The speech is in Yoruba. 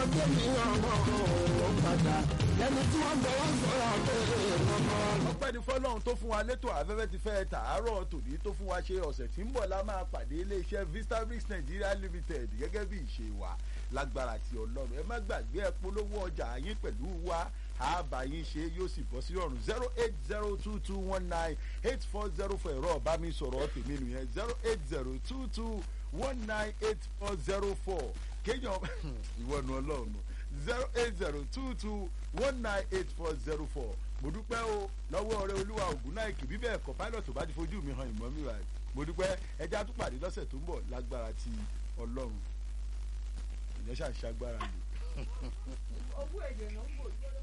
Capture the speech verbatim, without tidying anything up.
tó ní ọmọ òun padà lẹ́nu tí wọ́n bọ̀ wọ́n sọ̀rọ̀ pé ọmọ. ọpẹ́ ni fọlọ́run tó fún wa létò afẹ́fẹ́ ti fẹ́ tàárọ̀ tòní tó fún wa ṣe ọ̀sẹ̀ tí ń bọ̀ la máa pàdé iléeṣẹ́ Vistabricks Nigeria Limited gẹ́gẹ́ bí ìṣe wa lágbára ti ọlọ́run ẹ má gbàgbé ẹ polówó ọjà yín pẹ̀lú wa àbá yín ṣe yóò sì bọ́ sí ọ̀run zero eight zero two two one nine eight four zero four ẹ̀rọ ọ̀bá mi sọ̀rọ̀ tèmi nìyẹn zero eight zero two two one nine eight four zero four kéèyàn ìwọ́nu ọlọ́run zero eight zero two two one nine eight four zero four mo dúpẹ́ o lọ́wọ́ ọ̀rẹ́ olúwa ògúnnáìkì bíbẹ̀ ẹ̀kọ́ pilot tó bá ti fojú mi hàn ìmọ̀ mi rà mo dúpẹ́ ẹja tún pàdé lọ́sẹ̀ tó ń bọ̀ lágbára ti ọlọ́run ìyẹn ṣàṣàgbára lò. owó èdè ló ń bò.